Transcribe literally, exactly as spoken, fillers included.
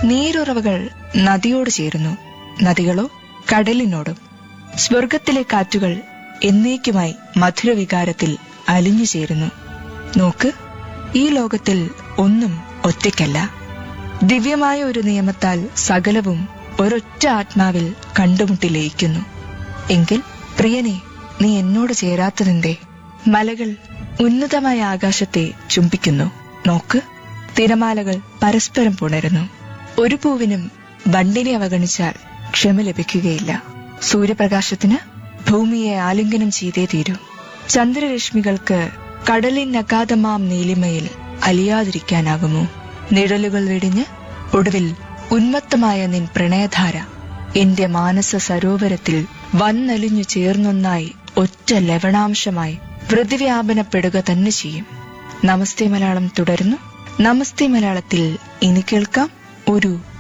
നീരുറവകൾ നദിയോട് ചേരുന്നു, നദികളോ കടലിനോടും. സ്വർഗത്തിലെ കാറ്റുകൾ എന്നേക്കുമായി മധുരവികാരത്തിൽ അലിഞ്ഞു ചേരുന്നു. നോക്ക്, ഈ ലോകത്തിൽ ഒന്നും ഒറ്റയ്ക്കല്ല. ദിവ്യമായ ഒരു നിയമത്താൽ സകലവും ഒരൊറ്റ ആത്മാവിൽ കണ്ടുമുട്ടി ലയിക്കുന്നു. എങ്കിൽ പ്രിയനെ, നീ എന്നോട് ചേരാത്തതെന്തേ? മലകൾ ഉന്നതമായ ആകാശത്തെ ചുംബിക്കുന്നു. നോക്ക്, തിരമാലകൾ പരസ്പരം പുണരുന്നു. ഒരു പൂവിനും വണ്ടിനെ അവഗണിച്ചാൽ ക്ഷമ ലഭിക്കുകയില്ല. സൂര്യപ്രകാശത്തിന് ഭൂമിയെ ആലിംഗനം ചെയ്തേ തീരൂ. ചന്ദ്രരശ്മികൾക്ക് കടലിനഗാധമാം നീലിമയിൽ അലിയാതിരിക്കാനാകുമോ? നിഴലുകൾ വെടിഞ്ഞ് ഒടുവിൽ ഉന്മത്തമായ നിൻ പ്രണയധാര എന്റെ മാനസ സരോവരത്തിൽ വന്നലിഞ്ഞു ചേർന്നൊന്നായി ഒറ്റ ലവണാംശമായി വൃതിവ്യാപനപ്പെടുക തന്നെ ചെയ്യും. നമസ്തേ മലയാളം തുടരുന്നു. നമസ്തേ മലയാളത്തിൽ ഇനി കേൾക്കാം ഒരു